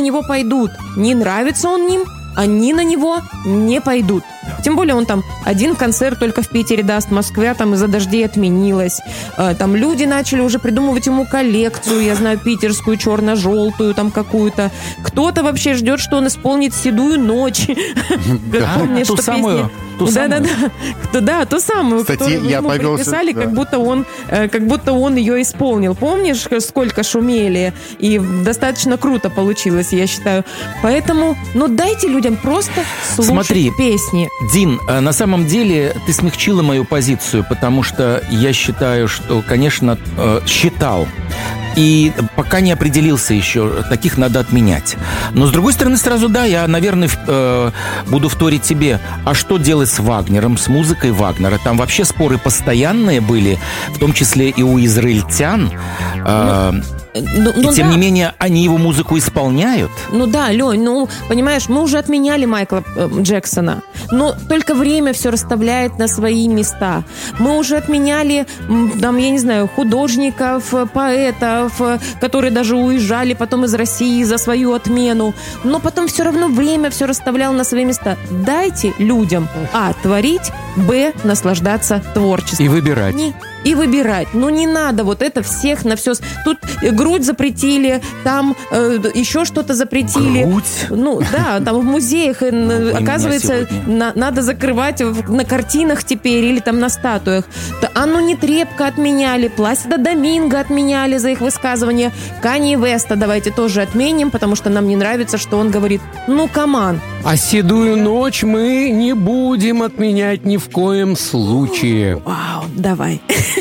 него пойдут. Не нравится он им, они на него не пойдут. Тем более он там один концерт только в Питере даст, Москва там из-за дождей отменилась. Там люди начали уже придумывать ему коллекцию, я знаю, питерскую, черно-желтую там какую-то. Кто-то вообще ждет, что он исполнит «Седую ночь». Ту самую. Да, ту самую, которую ему приписали, как будто он ее исполнил. Помнишь, сколько шумели? И достаточно круто получилось, я считаю. Поэтому, дайте людям просто слушать песни. Дин, на самом деле ты смягчила мою позицию, потому что я считаю, что, конечно, считал, и пока не определился еще, таких надо отменять. Но, с другой стороны, сразу я, наверное, буду вторить тебе. А что делать с Вагнером, с музыкой Вагнера? Там вообще споры постоянные были, в том числе и у израильтян. И тем не менее, они его музыку исполняют. Лень, понимаешь, мы уже отменяли Майкла Джексона. Но только время все расставляет на свои места. Мы уже отменяли, там, я не знаю, художников, поэтов, которые даже уезжали потом из России за свою отмену. Но потом все равно время все расставляло на свои места. Дайте людям творить, наслаждаться творчеством. И выбирать. Не надо вот это всех на все. Тут грудь запретили, там еще что-то запретили. Грудь? Там в музеях, оказывается, надо закрывать на картинах теперь или там на статуях. Анну Нетребко отменяли, Пласида Доминго отменяли за их высказывания. Канье Веста давайте тоже отменим, потому что нам не нравится, что он говорит. Каман. А «Седую ночь» мы не будем отменять ни в коем случае. Вау, давай.